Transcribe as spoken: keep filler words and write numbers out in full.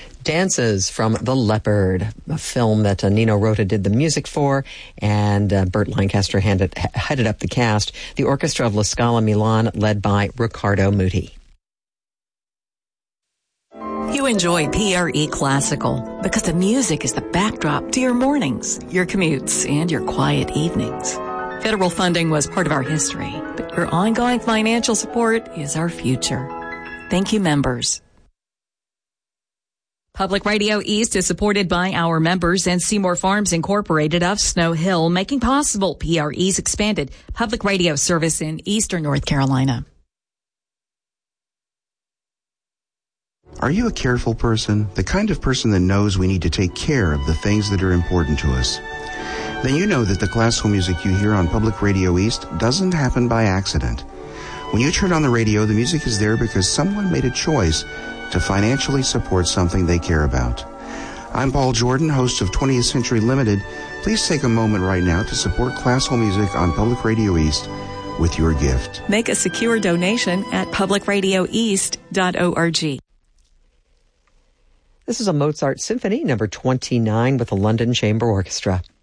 Dances from The Leopard, a film that uh, Nino Rota did the music for, and uh, Burt Lancaster handed, headed up the cast. The orchestra of La Scala Milan, led by Riccardo Muti. You enjoy P R E Classical because the music is the backdrop to your mornings, your commutes, and your quiet evenings. Federal funding was part of our history, but your ongoing financial support is our future. Thank you, members. Public Radio East is supported by our members and Seymour Farms Incorporated of Snow Hill, making possible P R E's expanded public radio service in eastern North Carolina. Are you a careful person? The kind of person that knows we need to take care of the things that are important to us? Then you know that the classical music you hear on Public Radio East doesn't happen by accident. When you turn on the radio, the music is there because someone made a choice to financially support something they care about. I'm Paul Jordan, host of twentieth Century Limited. Please take a moment right now to support classical music on Public Radio East with your gift. Make a secure donation at public radio east dot org. This is a Mozart Symphony, number twenty-nine, with the London Chamber Orchestra.